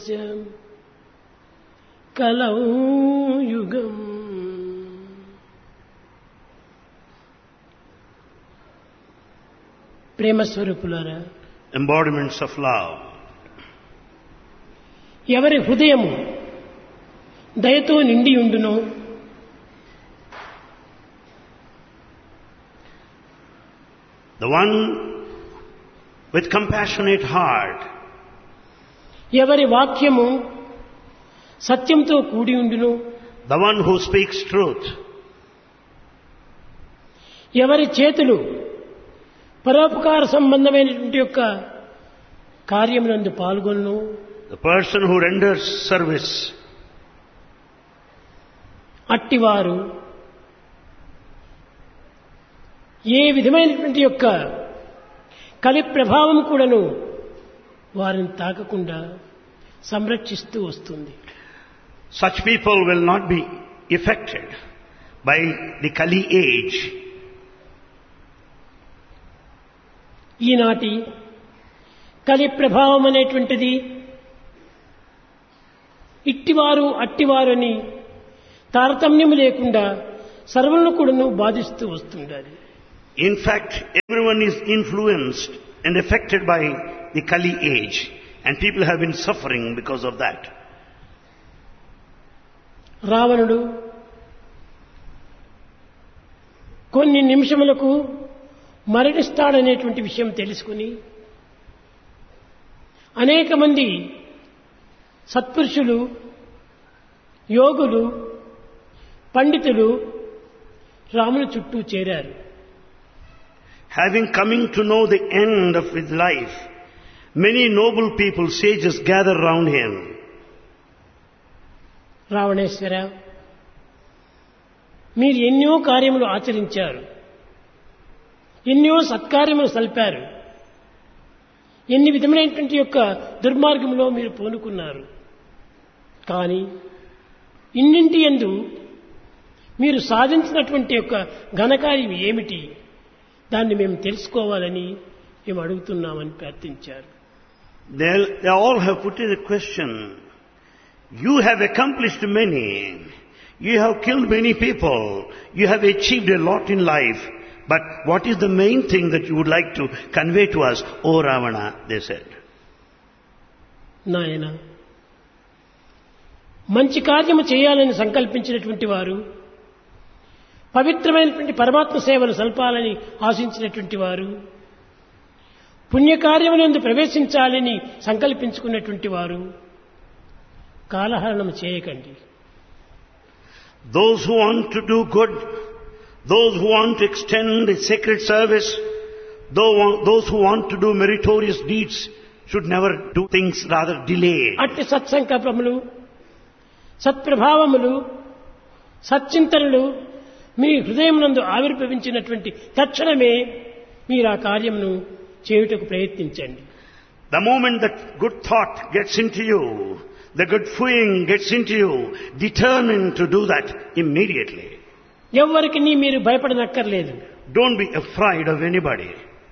కలౌ యుగం. ప్రేమ స్వరూపులారా, embodiments of love. ఎవరి హృదయము దయతో నిండి ఉండునో The one with compassionate heart, ఎవరి వాక్యము సత్యంతో కూడి ఉండును, the one who speaks truth, ఎవరి చేతులు పరోపకార సంబంధమైనటువంటి యొక్క కార్యమునందు పాల్గొను, the person who renders service, అట్టివారు ఏ విధమైనటువంటి యొక్క కలి ప్రభావం కూడాను వారిని తాకకుండా సంరక్షిస్తూ వస్తుంది. such people will not be affected by the Kali age. ఈనాటి కలి ప్రభావం అనేటువంటిది ఇట్టివారు అట్టివారు అని తారతమ్యము లేకుండా సర్వులను కూడాను బాధిస్తూ వస్తుండాలి. In fact, everyone is influenced and affected by the Kali age, and people have been suffering because of that. రావణుడు కొన్ని నిమిషములకు మరణిస్తాడనేటువంటి విషయం తెలుసుకుని అనేక మంది సత్పురుషులు, యోగులు, పండితులు రాముని చుట్టూ చేరారు. Having coming to know the end of his life, many noble people, sages, gather round him. రావణేశ్వర, మీరు ఎన్నో కార్యములు ఆచరించారు, ఎన్నో సత్కార్యములు సల్పారు, ఎన్ని విధమైనటువంటి యొక్క దుర్మార్గంలో మీరు పూనుకున్నారు. కానీ ఇన్నింటి యందు మీరు సాధించినటువంటి యొక్క ఘనకార్యం ఏమిటి, దాన్ని మేము తెలుసుకోవాలని మేము అడుగుతున్నామని ప్రార్థించారు. They all have put in a question. You have accomplished many. You have killed many people. You have achieved a lot in life. But what is the main thing that you would like to convey to us, O Ravana? They said. నాయన, మంచి కార్యము చేయాలని సంకల్పించినటువంటి వారు, పవిత్రమైనటువంటి పరమాత్మ సేవను సల్పాలని ఆశించినటువంటి వారు, పుణ్యకార్యమునందు ప్రవేశించాలని సంకల్పించుకున్నటువంటి వారు కాలహరణం చేయకండి. Those who want to do good, those who want to extend the sacred service, those who want to do meritorious deeds should never do things, rather delay. అట్టి సత్సంకల్పములు, సత్ప్రభావములు, సచ్చింతనలు మీ హృదయమునందు ఆవిర్భవించినటువంటి తక్షణమే మీరు ఆ కార్యమును చేయుటకు ప్రయత్నించండి. The moment that good thought gets into you, the good feeling gets into you, determine to do that immediately. ఎవ్వరికి మీరు భయపడనక్కర్లేదు. Don't be afraid of anybody.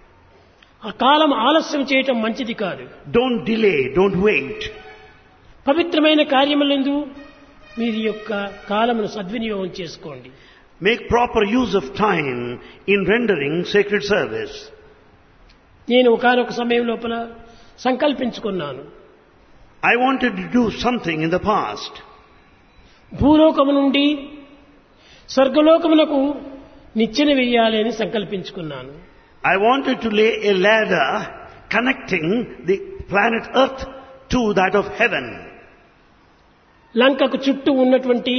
ఆ కాలం ఆలస్యం చేయటం మంచిది కాదు. Don't delay, don't wait. పవిత్రమైన కార్యములందు మీరు యొక్క కాలమును సద్వినియోగం చేసుకోండి. Make proper use of time in rendering sacred service. నేను ఒకానొక సమయం లోపల సంకల్పించుకున్నాను. I wanted to do something in the past. భూలోకము నుండి స్వర్గలోకమునకు నిచ్చెన వేయాలి అని సంకల్పించుకున్నాను. I wanted to lay a ladder connecting the planet Earth to that of heaven. లంకకు చుట్టూ ఉన్నటువంటి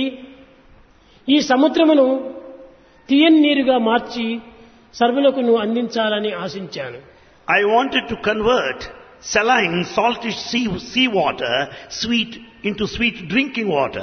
ఈ సముద్రమును తీయని నీరుగా మార్చి సర్వులకును అందించాలని ఆశించాను. I wanted to convert saline, salty sea water into sweet drinking water.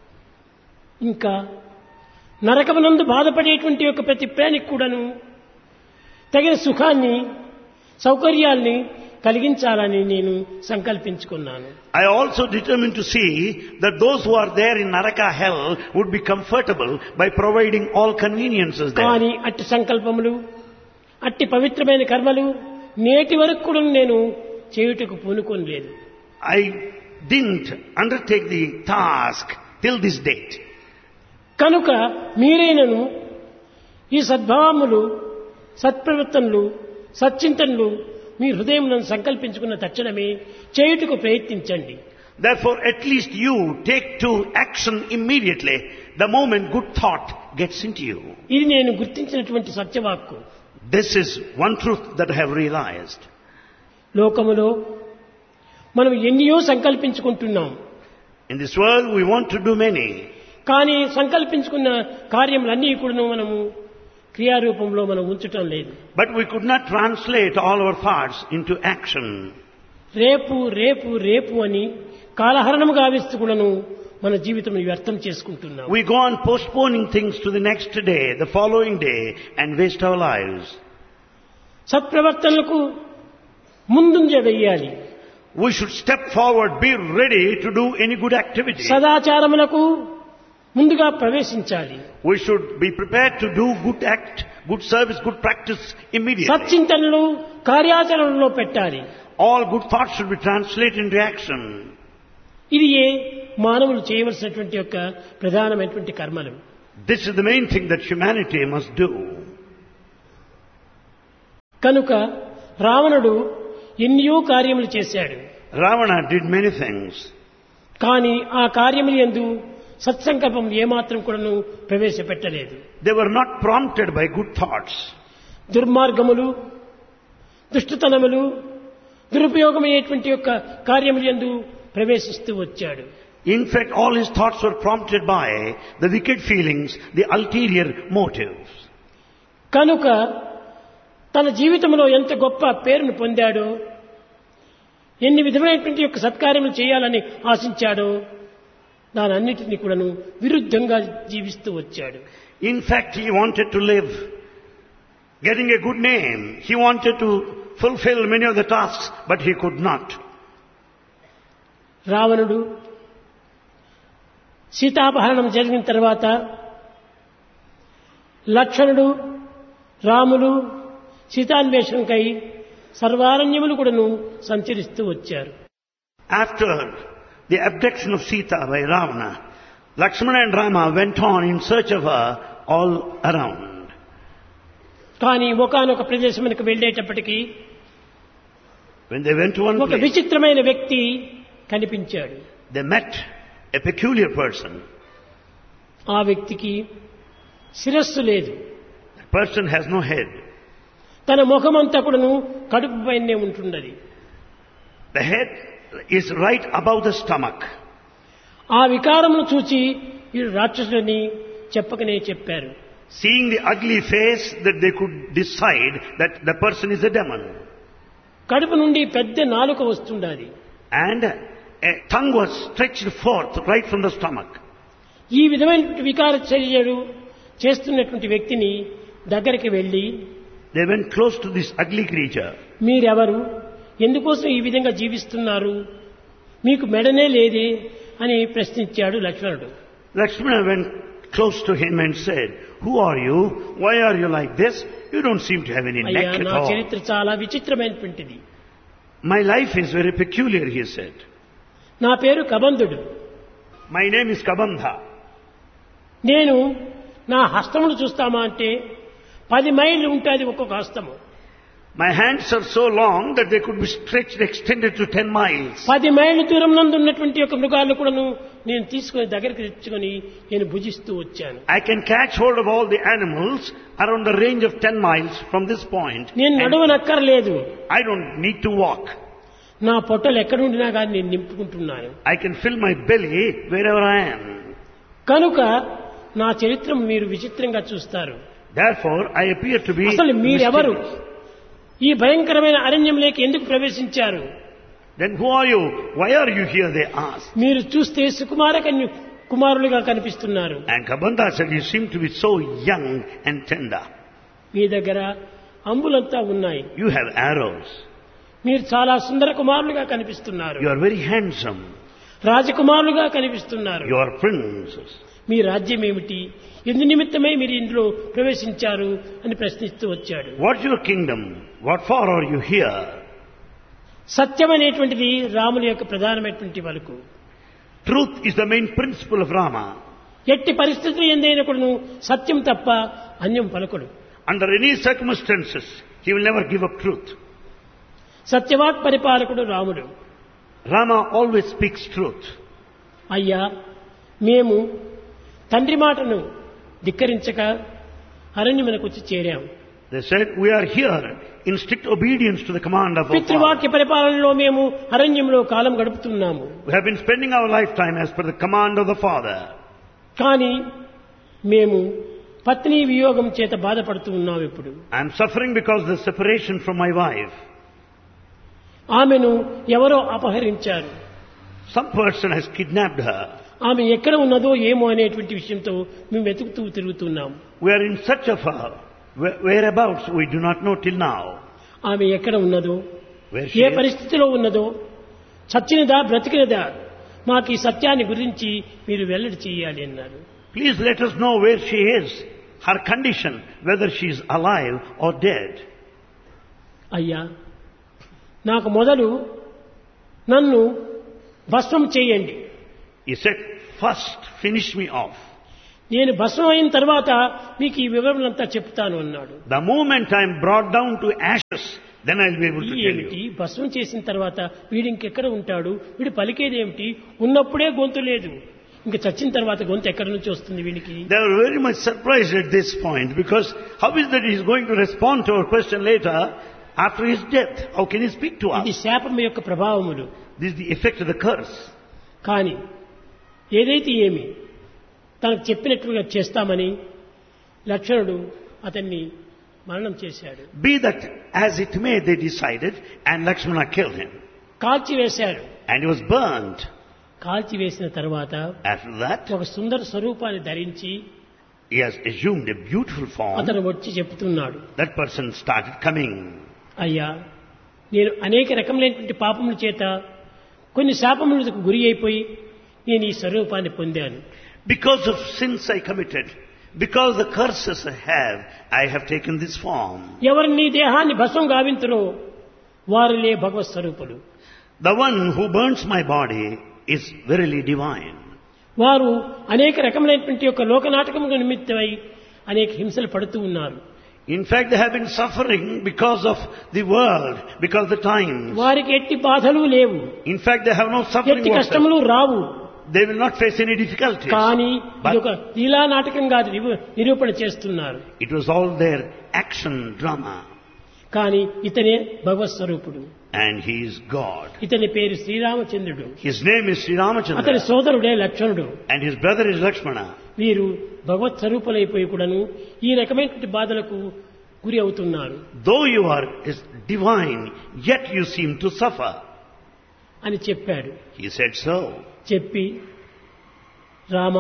ఇంకా నరకమునందు బాధపడేటువంటి యొక్క ప్రతి ప్రాణికి కూడాను తగిన సుఖాన్ని, సౌకర్యాల్ని కలిగించాలని నేను సంకల్పించుకున్నాను. I also determined to see that those who are there in Naraka hell would be comfortable by providing all conveniences there. కానీ అట్టి సంకల్పములు, అట్టి పవిత్రమైన కర్మలు నేటి వరకు కూడా నేను చేయుటకు పూనుకోలేదు. I didn't undertake the task till this date. కనుక మీరేనను ఈ సద్భావములు, సత్ప్రవర్తనలు, సచ్చింతనలు మీ హృదయంలో సంకల్పించుకున్న తక్షణమే చేయుటకు ప్రయత్నించండి. Therefore, at least you take to action immediately the moment good thought gets into you. ఇది నేను గుర్తించినటువంటి సత్యవాక్కు. This is one truth that I have realized. లోకములో మనం ఎన్నో సంకల్పించుకుంటున్నాం. In this world we want to do many. కానీ సంకల్పించుకున్న కార్యములన్నీ కూడా మనము క్రియారూపంలో మనం ఉంచటం లేదు. But we could not translate all our thoughts into action. రేపు రేపు రేపు అని కాలహరణము గావిస్తూ కూడాను మన జీవితం వ్యర్థం చేసుకుంటున్నాం. We go on postponing things to the next day, the following day, and waste our lives. సత్ప్రవర్తనలకు ముందుంజ వెయ్యాలి. We should step forward, be ready to do any good activity. సదాచారములకు ముందుగా ప్రవేశించాలి. We should be prepared to do good act, good service, good practice immediately. సచ్చింతనలు కార్యాచరణలో పెట్టాలి. All good thoughts should be translated into action. ఇది మానవులు చేయవలసినటువంటి యొక్క ప్రధానమైనటువంటి కర్మలు. This is the main thing that humanity must do. కనుక రావణుడు ఎన్నో కార్యములు చేశాడు. Ravana did many things. కానీ ఆ కార్యములు యందు సత్సంకల్పం ఏమాత్రం కూడాను ప్రవేశపెట్టలేదు. They were not prompted by good thoughts. దుర్మార్గములు, దుష్టతనములు, దురుపయోగమైనటువంటి యొక్క కార్యములు యందు ప్రవేశిస్తూ వచ్చాడు. In fact, all his thoughts were prompted by the wicked feelings, the ulterior motives. కనుక తన జీవితంలో ఎంత గొప్ప పేరును పొందాడో, ఎన్ని విధమైనటువంటి యొక్క సత్కార్యములు చేయాలని ఆశించాడో దానన్నిటినీ కూడాను విరుద్ధంగా జీవిస్తూ వచ్చాడు. In fact, he wanted to live, getting a good name. He wanted to fulfill many of the tasks, but he could not. రావణుడు సీతాపహరణం జరిగిన తర్వాత లక్ష్మణుడు, రాములు సీతాన్వేషణకై సర్వారణ్యములు కూడాను సంచరిస్తూ వచ్చారు. After the abduction of Sita by Ravana, Lakshmana and Rama went on in search of her all around. కానీ ఒకానొక ప్రదేశమునకు వెళ్ళేటప్పటికీ When they went to one ఒక place, విచిత్రమైన వ్యక్తి కనిపించాడు. they met a peculiar person. ఆ వ్యక్తికి శిరస్సు లేదు. The person has no head. తన ముఖమంతా కూడాను కడుపు పైనే ఉంటున్నది. The head is right above the stomach. ఆ వికారమును చూచి ఈ రాక్షసులని చెప్పకనే చెప్పారు. Seeing the ugly face, that they could decide that the person is a demon. కడుపు నుండి పెద్ద నాలుక వస్తుండాలి. And a tongue was stretched forth right from the stomach. ఈ విధమైన వికార చర్యలు చేస్తున్నటువంటి వ్యక్తిని దగ్గరికి వెళ్ళి, They went close to this ugly creature. మీరెవరు, ఎందుకోసం ఈ విధంగా జీవిస్తున్నారు, మీకు మెడనే లేదే అని ప్రశ్నించాడు లక్ష్మణుడు. Lakshmana went close to him and said, "Who are you? Why are you like this? You don't seem to have any అయ్యా, neck at నా all." చరిత్ర చాలా విచిత్రమైనటువంటిది. My life is very peculiar, he said. నా పేరు కబంధుడు. My name is Kabandha. నేను నా హస్తములు చూస్తామా అంటే 10 మైళ్ళు ఉంటుంది ఒక్కొక్క హస్తము. My hands are so long that they could be stretched, extended to 10 miles. 10 మైళ్ళ దూరం నందు ఉన్నటువంటి యొక్క మృగాలను కూడాను నేను తీసుకుని దగ్గరికి తెచ్చుకొని నేను భుజిస్తూ వచ్చాను. I can catch hold of all the animals around the range of 10 miles from this point. నేను నడవనక్కర్లేదు. I don't need to walk. నా పొట్టలు ఎక్కడుండినా కానీ నేను నింపుకుంటున్నాను. I can fill my belly wherever I am. కనుక నా చరిత్ర మీరు విచిత్రంగా చూస్తారు. Therefore, I appear to be అసలు మీరెవరు, mysterious. ఈ భయంకరమైన అరణ్యంలోకి ఎందుకు ప్రవేశించారు? Then who are you? Why are you here? They asked. మీరు చూస్తే సుకుమార కుమారులుగా కనిపిస్తున్నారు. And Kabandha said, "You seem to be so young and tender. మీ దగ్గర అంబులంతా ఉన్నాయి. You have arrows. మీరు చాలా సుందర కుమారులుగా కనిపిస్తున్నారు. You are very handsome. రాజకుమారులుగా కనిపిస్తున్నారు. You are princes. మీ రాజ్యం ఏమిటి, ఎందు నిమిత్తమై మీరు ఇందులో ప్రవేశించారు అని ప్రశ్నిస్తూ వచ్చాడు. What's your kingdom? What for are you here?" సత్యం అనేటువంటిది రాముని యొక్క ప్రధానమైనటువంటి వరకు. Truth is the main principle of Rama. ఎట్టి పరిస్థితులు ఎందైనా కూడాను సత్యం తప్ప అన్యం పలకడు. Under any circumstances, he will never give up truth. సత్యవాక్ పరిపాలకుడు రాముడు. Rama always speaks truth. అయ్యా, మేము తండ్రి మాటను ధిక్కరించక అరణ్యమునకు వచ్చి చేరాం. They said, we are here in strict obedience to the command of our పితృవాక్య Father. పరిపాలనలో మేము అరణ్యంలో కాలం గడుపుతున్నాము. We have been spending our lifetime as per the command of the Father. కానీ మేము పత్ని వియోగం చేత బాధపడుతూ ఉన్నాం. ఇప్పుడు I am suffering because of the separation from my wife. ఆమెను ఎవరో అపహరించారు. Some person has kidnapped her. ఆమె ఎక్కడ ఉన్నదో ఏమో అనేటువంటి విషయంతో మేము వెతుకుతూ తిరుగుతున్నాం. We are in search of her. Whereabouts we do not know till now. ఆమె ఎక్కడ ఉన్నదో, Where she ఏ is. పరిస్థితిలో ఉన్నదో, చచ్చినదా బ్రతికినదా, మాకు ఈ సత్యాన్ని గురించి మీరు వెల్లడి చేయాలి అన్నారు. Please let us know where she is, her condition, whether she is alive or dead. అయ్యా, నాకు మొదలు నన్ను భస్మం చేయండి. He said, first finish me off. నేను భస్మం అయిన తర్వాత మీకు ఈ వివరణంతా చెప్తాను అన్నాడు. The moment I am brought down to ashes, then I will be able to tell ఏమిటి you. భస్మం చేసిన తర్వాత వీడు ఇంకెక్కడ ఉంటాడు, వీడు పలికేదేమిటి, ఉన్నప్పుడే గొంతు లేదు, ఇంక చచ్చిన తర్వాత గొంతు ఎక్కడి నుంచి వస్తుంది వీడికి? They were very much surprised at this point because how is that he is going to respond to our question later after his death? How can he speak to ఇది us? శాపం యొక్క ప్రభావములు. This is the effect of the curse. కానీ ఏదైతే ఏమి తనకు చెప్పినట్లుగా చేస్తామని లక్ష్మణుడు అతన్ని మరణం చేశాడు. Be that as it may, they decided, and Lakshmana killed him. కాల్చివేశాడు. And he was burnt. కాల్చివేసిన తర్వాత After that, ఒక సుందర స్వరూపాన్ని ధరించి he has assumed a beautiful form. అతను వచ్చి చెప్తున్నాడు, That person started coming. అయ్యా, నేను అనేక రకములైనటువంటి పాపముల చేత కొన్ని శాపములకు గురి అయిపోయి నేను ఈ స్వరూపాన్ని పొందాను. Because of sins I committed, because the curses I have taken this form. ఎవరు నీ దేహాన్ని భస్మం గావింతురో వారిలే భగవత్ స్వరూపులు. The one who burns my body is verily divine. వారు అనేక రకములైనటువంటి యొక్క లోకనాటకముల నిమిత్తమై అనేక హింసలు పడుతూ ఉన్నారు. In fact, they have been suffering because of the world, because of the times. వారికి ఎట్టి బాధలు లేవు, In fact, they have no suffering ఎట్టి whatsoever. కష్టములు రావు. They will not face any difficulties. కానీ But ఇది ఒక లీలా నాటకంగా నిరూపణ చేస్తున్నారు. it was all their action drama. కానీ ఇతనే భగవత్ స్వరూపుడు. And he is God. ఇతని పేరు శ్రీరామచంద్రుడు. His name is Sri అతని Ramachandra. సోదరుడే లక్ష్మణుడు. And his brother is Lakshmana. వీరు భగవత్ స్వరూపులైపోయి కూడాను ఈ రకమైనటువంటి బాధలకు గురి అవుతున్నారు Though you are is divine, yet you seem to suffer. అని చెప్పాడు. He said so. చెప్పి, రామ,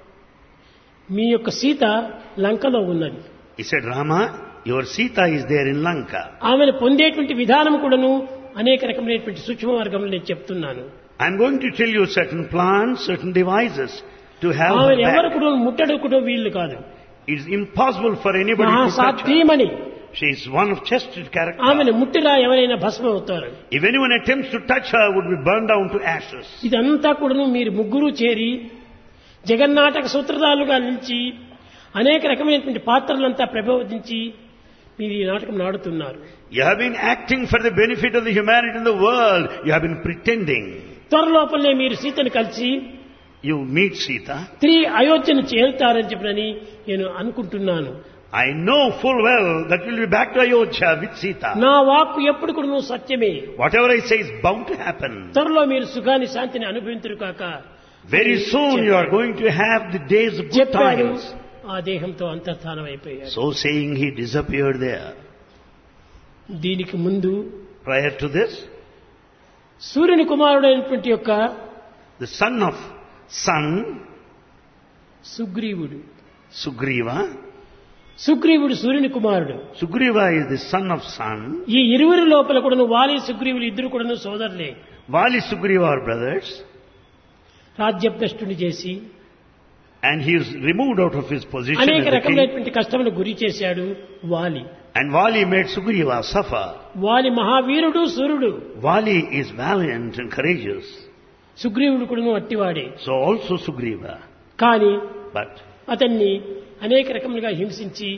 మీ యొక్క సీత లంకలో ఉన్నది. He said, Rama, your Sita is there in Lanka. ఆమెను పొందేటువంటి విధానం కూడాను అనేక రకమైనటువంటి సూక్ష్మ మార్గంలో నేను చెప్తున్నాను. I'm going to tell you certain plans, certain devices to have her ఆమెను ఎవరు back. కూడా ముట్టడుకుటో వీళ్ళు కాదు. It is impossible for anybody to touch her. సాధ్యమని She is one of chested character. ఆమెను ముట్టిరా ఎవరైనా భస్మం అవుతారు. If anyone attempts to touch her, would be burned down to ashes. ఇదంతా కూడాను మీరు ముగ్గురు చేరి జగన్నాటక సూత్రధారులుగా నిలిచి అనేక రకమైనటువంటి పాత్రలంతా ప్రబోధించి మీరు ఈ నాటకం నాడుతున్నారు. You have been acting for the benefit of the humanity in the world. You have been pretending. త్వరలోపలనే మీరు సీతను కలిసి You meet Sita. తిరిగి అయోధ్యను చేరుతారని చెప్పనని నేను అనుకుంటున్నాను. I know full well that you'll be back to Ayodhya with Sita. నా వాక్కు ఎప్పుడు కూడా సత్యమే. Whatever I say is bound to happen. త్వరలో మీరు సుఖాన్ని శాంతిని అనుభవించరు కాక. Very soon you are going to have the days of good చెప్పాడు. times. ఆ దేహంతో అంతర్ధానం అయిపోయాడు. So saying, he disappeared there. దీనికి ముందు Prior to this, సూర్యుని కుమారుడైనటువంటి యొక్క the son of sun, సుగ్రీవుడు. Sugriva. సుగ్రీవుడు సూర్యుని కుమారుడు. Sugriva is the son of sun. ఈ ఇరువురి లోపల కూడాను వాలి సుగ్రీవులు ఇద్దరు కూడాను సోదరులే. Vali Sugriva are brothers. రాజ్యభ్రష్టుని చేసి And he is removed out of his position అనేక as a king. రకమైనటువంటి కష్టములకు గురి చేశాడు వాలి. And Vali made Sugriva suffer. వాలి మహావీరుడు సూర్యుడు. Vali is valiant and courageous. సుగ్రీవుడు కూడా అట్టివాడే. So also Sugriva. కానీ But అతన్ని అనేక రకములుగా హింసించి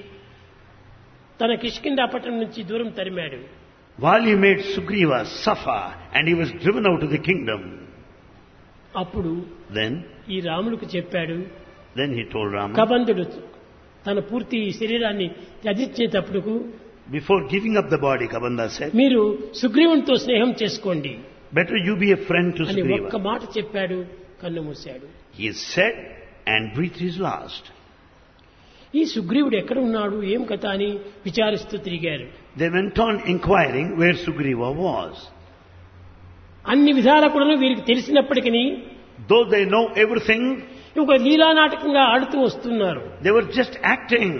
తన కిష్కింధా పట్టణం నుంచి దూరం తరిమాడు. Vali made Sugriva suffer and he was driven out of the kingdom. అప్పుడు Then ఈ రాముడికి చెప్పాడు, he told Rama, కబంధుడు తన పూర్తి శరీరాన్ని త్యజించేటప్పుడు before giving up the body, Kabanda said, మీరు సుగ్రీవునితో స్నేహం చేసుకోండి better you be a friend to అని ఒక్క Sugriva. మాట చెప్పాడు, కన్ను మూశాడు. He said and breathed his last. ఈ సుగ్రీవుడు ఎక్కడ ఉన్నాడు, ఏం కథ అని విచారిస్తూ తిరిగారు. They went on inquiring where Sugriva was. అన్ని విధాల కూడా వీరికి తెలిసినప్పటికీ Though they know everything, ఒక లీలా నాటకంగా ఆడుతూ వస్తున్నారు. they were just acting.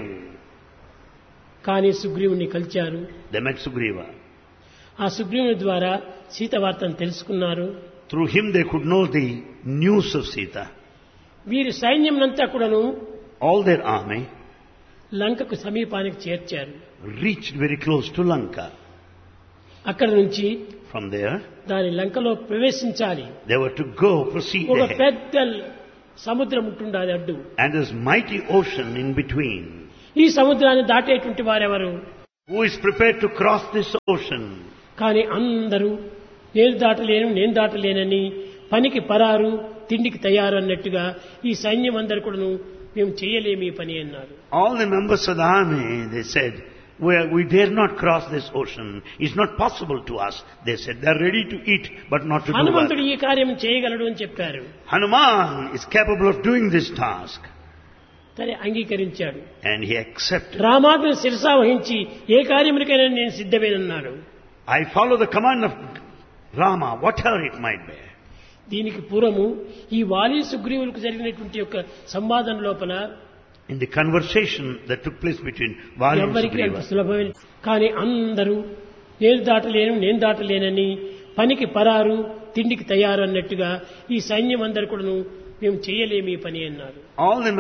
కానీ సుగ్రీవుని కలిచారు. They met Sugriva. ఆ సుగ్రీవుని ద్వారా సీత వార్తను తెలుసుకున్నారు. Through him they could know the news of Sita. వీరి సైన్యంనంతా కూడాను All their army లంకకు సమీపానికి చేర్చారు. reached very close to Lanka. అక్కడి నుంచి From there, దాని లంకలో ప్రవేశించాలి. they were to go, proceed ఒక ahead. పెద్ద సముద్రం ఉంటుండాలి అడ్డు. And there's mighty ocean in between. ఈ సముద్రాన్ని దాటేటువంటి వారెవరు? Who is prepared to cross this ocean? కానీ అందరూ నేను దాటలేనని పనికి పరారు, తిండికి తయారు అన్నట్టుగా ఈ సైన్యం అందరు కూడాను మేము చేయలేము ఈ పని అన్నారు. All the members of the army, they said, we dare not cross this ocean. It's not possible to us. They said, they're ready to eat, but not to do హనుమంతుడు work. ఈ కార్యం చేయగలడు అని చెప్పారు. Hanuman is capable of doing this task. సరే అంగీకరించాడు. And he accepted. రామాజ్ఞ శిరసా వహించి ఏ కార్యములకైనా నేను సిద్ధమేనన్నాడు. I follow the command of Rama, whatever it might be. దీనికి పూర్వము ఈ వాలి సుగ్రీవులకు జరిగినటువంటి యొక్క సంవాదం లోపల In the conversation that took place between Vali and ఎవరికి అంత Sugriva, సులభమైన కానీ అందరూ నేను దాటలేనని పనికి పరారు, తిండికి తయారు అన్నట్టుగా ఈ సైన్యం అందరు కూడాను మేము చేయలేము ఈ పని అన్నారు. all the